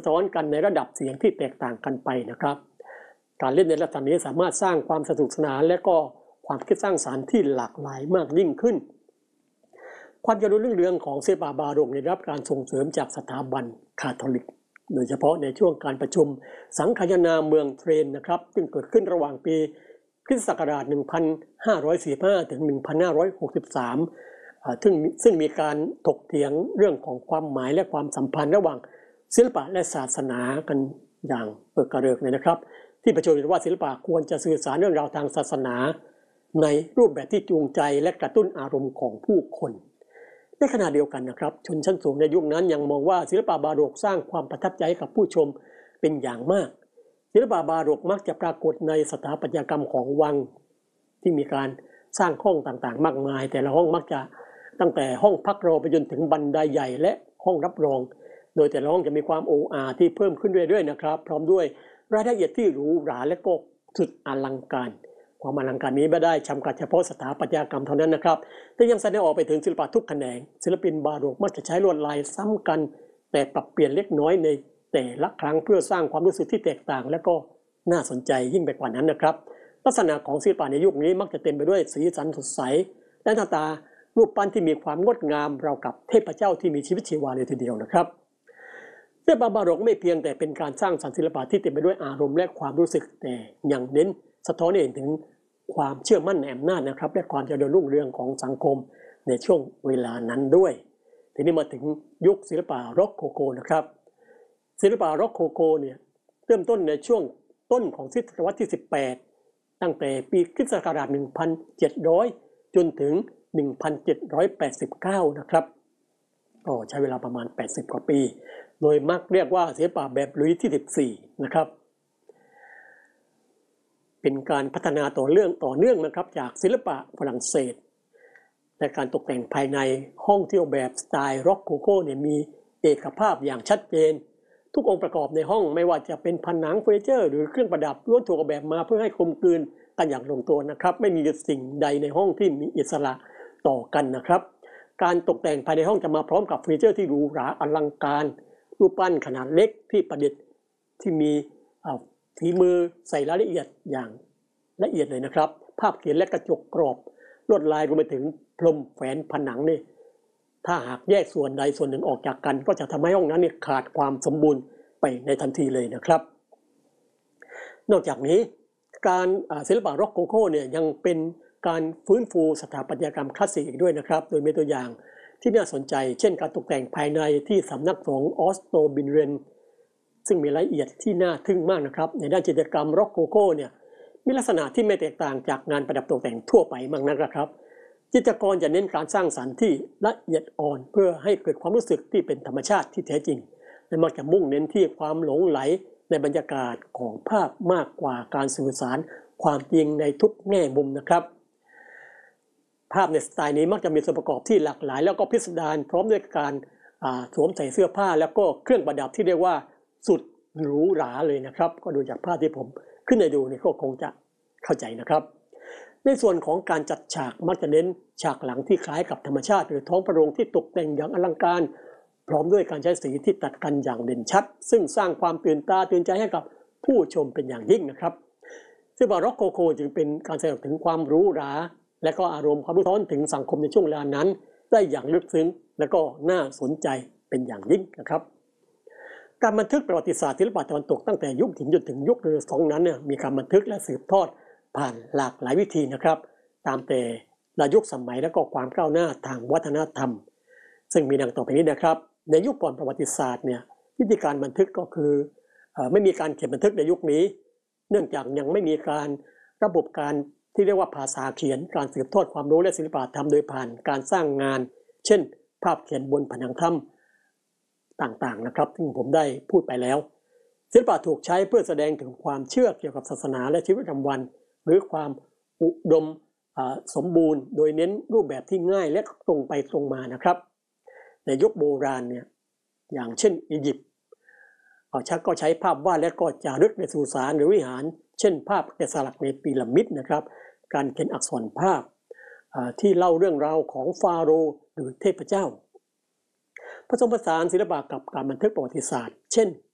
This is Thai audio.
ท้อนกันในระดับเสียงที่แตกต่างกันไปนะครับการเล่นในลักษณะนี้สามารถสร้างความสนุกสนานและก็ความคิดสร้างสรรค์ที่หลากหลายมากยิ่งขึ้นความเจริญรุ่งเรืองของศิลปะบาโรกได้รับการส่งเสริมจากสถาบันคาทอลิกโดยเฉพาะในช่วงการประชุมสังคายนาเมืองเทรนนะครับซึ่งเกิดขึ้นระหว่างปีคริสตศักราช 1545 ถึง 1563 ซึ่งมีการถกเถียงเรื่องของความหมายและความสัมพันธ์ระหว่างศิลปะและศาสนากันอย่างกระเริกเลยนะครับที่ประชุมเห็นว่าศิลปะควรจะสื่อสารเรื่องราวทางศาสนาในรูปแบบที่จูงใจและกระตุ้นอารมณ์ของผู้คนในขณะเดียวกันนะครับชนชั้นสูงในยุคนั้นยังมองว่าศิลปะบาโรกสร้างความประทับใจให้กับผู้ชมเป็นอย่างมากศิลปะบาโรกมักจะปรากฏในสถาปัตยกรรมของวังที่มีการสร้างห้องต่างๆมากมายแต่ละห้องมักจะตั้งแต่ห้องพักรอไปจนถึงบันไดใหญ่และห้องรับรองโดยแต่ละห้องจะมีความโอ้อาที่เพิ่มขึ้นเรื่อยๆนะครับพร้อมด้วยรายละเอียดที่หรูหราและก็สุดอลังการความอลังการนี้ไม่ได้จำกัดเฉพาะสถาปัตยกรรมเท่านั้นนะครับแต่ยังแสดงออกไปถึงศิลปะทุกแขนงศิลปินบาโรกมักจะใช้ลวดลายซ้ำกันแต่ปรับเปลี่ยนเล็กน้อยในแต่ละครั้งเพื่อสร้างความรู้สึกที่แตกต่างและก็น่าสนใจยิ่งไปกว่านั้นนะครับลักษณะของศิลปะในยุคนี้มักจะเต็มไปด้วยสีสันสดใสและหน้าตารูปปั้นที่มีความงดงามราวกับเทพเจ้าที่มีชีวิตชีวาเลยทีเดียวนะครับศิลปะบาโรกไม่เพียงแต่เป็นการสร้างสรรค์ศิลปะที่เต็มไปด้วยอารมณ์และความรู้สึกแต่ยังเน้นสะท้อนให้เห็นถึงความเชื่อมั่นในอำนาจนะครับและความเจริญรุ่งเรืองของสังคมในช่วงเวลานั้นด้วยทีนี้มาถึงยุคศิลปะร็อกโคโกนะครับศิลปะร็อกโคโกเนี่ยเริ่มต้นในช่วงต้นของศตวรรษที่18ตั้งแต่ปีคริสต์ศักราช 1700 จนถึง 1789 นะครับก็ใช้เวลาประมาณ80 กว่าปีโดยมักเรียกว่าศิลปะแบบลุยที่ 14 นะครับเป็นการพัฒนาต่อเนื่องนะครับจากศิลปะฝรั่งเศสและการตกแต่งภายในห้องที่ออกแบบสไตล์ร็อกโคโก้เนี่ยมีเอกภาพอย่างชัดเจนทุกองค์ประกอบในห้องไม่ว่าจะเป็นผนังเฟอร์นิเจอร์หรือเครื่องประดับล้วนถูกออกแบบมาเพื่อให้กลมกลืนกันอย่างลงตัวนะครับไม่มีสิ่งใดในห้องที่มีอิสระต่อกันนะครับการตกแต่งภายในห้องจะมาพร้อมกับเฟอร์นิเจอร์ที่หรูหราอลังการรูปปั้นขนาดเล็กที่ประดิษฐ์ที่มีฝีมือใส่รายละเอียดอย่างละเอียดเลยนะครับภาพเขียนและกระจกกรอบลวดลายรวมไปถึงพรมแฝนผนังนี่ถ้าหากแยกส่วนใดส่วนหนึ่งออกจากกันก็จะทำให้ห้องนั้นเนี่ยขาดความสมบูรณ์ไปในทันทีเลยนะครับนอกจากนี้การศิลปะร็อกโคโค่เนี่ยยังเป็นการฟื้นฟูสถาปัตยกรรมคลาสสิกอีกด้วยนะครับโดยมีตัวอย่างที่น่าสนใจเช่นการตกแต่งภายในที่สำนักสงฆ์ออสโตบินเรนซึ่งมีรายละเอียดที่น่าทึ่งมากนะครับในด้านจิตรกรรมร็อกโคโค่เนี่ยมีลักษณะที่ไม่แตกต่างจากงานประดับตกแต่งทั่วไปมากนักนะครับจิตรกรจะเน้นการสร้างสรรค์ที่ละเอียดอ่อนเพื่อให้เกิดความรู้สึกที่เป็นธรรมชาติที่แท้จริงและมักจะมุ่งเน้นที่ความหลงไหลในบรรยากาศของภาพมากกว่าการสื่อสารความจริงในทุกแง่มุมนะครับภาพในสไตล์นี้มักจะมีส่วนประกอบที่หลากหลายแล้วก็พิสดารพร้อมด้วยการสวมใส่เสื้อผ้าแล้วก็เครื่องประดับที่เรียกว่าสุดหรูหราเลยนะครับก็ดูจากภาพที่ผมขึ้นให้ดูนี่ก็คงจะเข้าใจนะครับในส่วนของการจัดฉากมักจะเน้นฉากหลังที่คล้ายกับธรรมชาติหรือท้องพระโรงที่ตกแต่งอย่างอลังการพร้อมด้วยการใช้สีที่ตัดกันอย่างเด่นชัดซึ่งสร้างความตื่นตาตื่นใจให้กับผู้ชมเป็นอย่างยิ่งนะครับศิลปะร็อกโคโค่จึงเป็นการแสดงถึงความหรูหราและก็อารมณ์ความรู้ท้อนถึงสังคมในช่วงเวลานั้นได้อย่างลึกซึ้งและก็น่าสนใจเป็นอย่างยิ่งนะครับการบันทึกประวัติศาสตร์ศิลปะตะวันตกตั้งแต่ยุคหินจนถึงยุคเรือสองนั้นเนี่ยมีการบันทึกและสืบทอดผ่านหลากหลายวิธีนะครับตามแต่ละยุคสมัยและก็ความก้าวหน้าทางวัฒนธรรมซึ่งมีดังต่อไปนี้นะครับในยุคก่อนประวัติศาสตร์เนี่ยวิธีการบันทึกก็คือไม่มีการเขียนบันทึกในยุคนี้เนื่องจากยังไม่มีการระบบการที่เรียกว่าภาษาเขียนการสืบทอดความรู้และศิลปะธรรมโดยผ่านการสร้างงานเช่นภาพเขียนบนผนังถ้ำต่างๆนะครับที่ผมได้พูดไปแล้วศิลปะถูกใช้เพื่อแสดงถึงความเชื่อเกี่ยวกับศาสนาและชีวิตประจำวันหรือความอุดมสมบูรณ์โดยเน้นรูปแบบที่ง่ายและตรงไปตรงมานะครับในยุคโบราณเนี่ยอย่างเช่นอียิปต์ก็ใช้ภาพวาดและก็จารึกในสุสานหรือวิหารเช่นภาพแกะสลักในพีระมิดนะครับการเขียนอักษรภาพที่เล่าเรื่องราวของฟาโรห์หรือเทพเจ้าผสมผสานศิลปะกับการบันทึกประวัติศาสตร์เช่น